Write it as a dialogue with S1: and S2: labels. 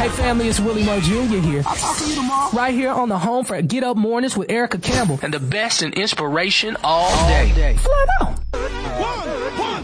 S1: Hey family, it's Willie Moore Jr. here.
S2: I'll talk to you tomorrow.
S1: Right here on the home for Get Up Mornings with Erica Campbell.
S3: And the best in inspiration all day.
S1: Flat out.